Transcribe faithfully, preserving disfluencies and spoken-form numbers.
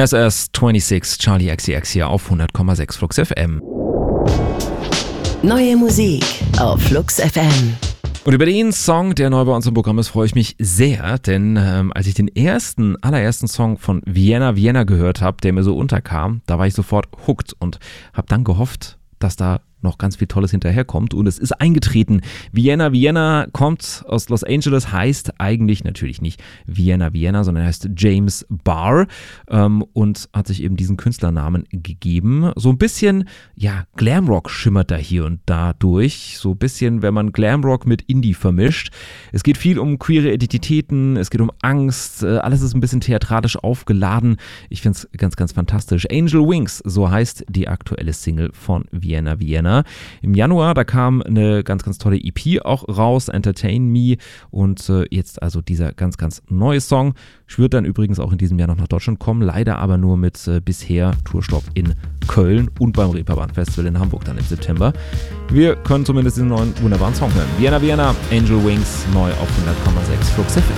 S S sechsundzwanzig, Charlie X C X hier auf hundert Komma sechs Flux F M. Neue Musik auf Flux F M. Und über den Song, der neu bei uns im Programm ist, freue ich mich sehr, denn ähm, als ich den ersten, allerersten Song von Vienna Vienna gehört habe, der mir so unterkam, da war ich sofort hooked und habe dann gehofft, dass da noch ganz viel Tolles hinterherkommt, und es ist eingetreten. Vienna Vienna kommt aus Los Angeles, heißt eigentlich natürlich nicht Vienna Vienna, sondern heißt James Barr ähm, und hat sich eben diesen Künstlernamen gegeben. So ein bisschen, ja, Glamrock schimmert da hier und da durch. So ein bisschen, wenn man Glamrock mit Indie vermischt. Es geht viel um queere Identitäten, es geht um Angst, äh, alles ist ein bisschen theatralisch aufgeladen. Ich finde es ganz, ganz fantastisch. Angel Wings, so heißt die aktuelle Single von Vienna Vienna. Im Januar, da kam eine ganz, ganz tolle E P auch raus, Entertain Me, und äh, jetzt also dieser ganz, ganz neue Song. Wird dann übrigens auch in diesem Jahr noch nach Deutschland kommen, leider aber nur mit äh, bisher Tourstopp in Köln und beim Reeperbahn Festival in Hamburg dann im September. Wir können zumindest diesen neuen wunderbaren Song hören. Vienna Vienna, Angel Wings, neu auf hundert Komma sechs Flux F M.